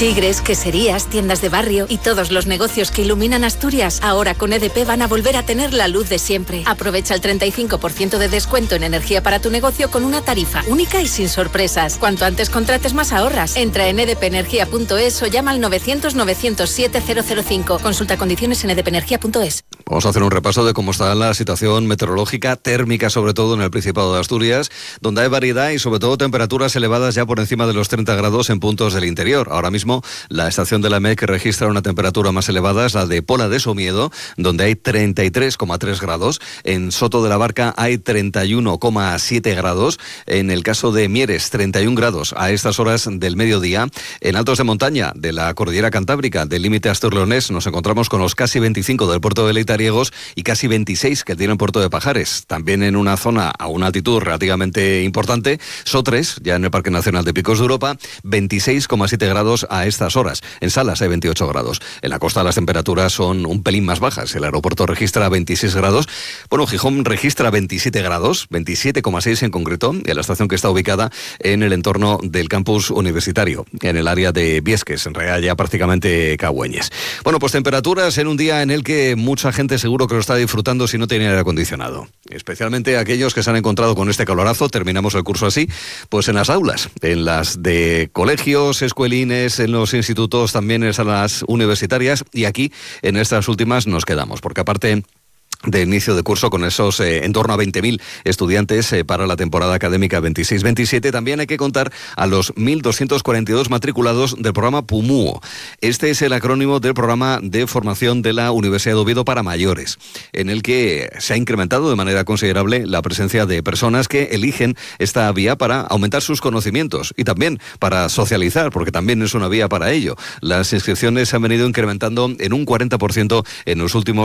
Tigres, queserías, tiendas de barrio y todos los negocios que iluminan Asturias, ahora con EDP van a volver a tener la luz de siempre. Aprovecha el 35% de descuento en energía para tu negocio con una tarifa única y sin sorpresas. Cuanto antes contrates, más ahorras. Entra en edpenergia.es o llama al 900-907-005. Consulta condiciones en edpenergia.es. Vamos a hacer un repaso de cómo está la situación meteorológica, térmica sobre todo en el Principado de Asturias, donde hay variedad y sobre todo temperaturas elevadas ya por encima de los 30 grados en puntos del interior. Ahora mismo la estación de la MEC registra una temperatura más elevada, es la de Pola de Somiedo, donde hay 33,3 grados. En Soto de la Barca hay 31,7 grados. En el caso de Mieres, 31 grados a estas horas del mediodía. En altos de montaña de la Cordillera Cantábrica, del límite astur-leonés, nos encontramos con los casi 25 del puerto de Leitariegos y casi 26 que tiene el puerto de Pajares. También en una zona a una altitud relativamente importante, Sotres, ya en el Parque Nacional de Picos de Europa, 26,7 grados a estas horas. En Salas hay 28 grados. En la costa las temperaturas son un pelín más bajas. El aeropuerto registra 26 grados. Bueno, Gijón registra 27 grados, 27,6 en concreto, y la estación que está ubicada en el entorno del campus universitario, en el área de Viesques, en realidad ya prácticamente Cagüeñes. Bueno, pues temperaturas en un día en el que mucha gente seguro que lo está disfrutando si no tiene aire acondicionado. Especialmente aquellos que se han encontrado con este calorazo, terminamos el curso así, pues en las aulas, en las de colegios, escuelines, en los institutos, también en las universitarias, y aquí en estas últimas nos quedamos, porque aparte de inicio de curso con esos en torno a 20.000 estudiantes para la temporada académica 26-27. También hay que contar a los 1.242 matriculados del programa PUMUO. Este es el acrónimo del programa de formación de la Universidad de Oviedo para mayores, en el que se ha incrementado de manera considerable la presencia de personas que eligen esta vía para aumentar sus conocimientos y también para socializar, porque también es una vía para ello. Las inscripciones se han venido incrementando en un 40% en los últimos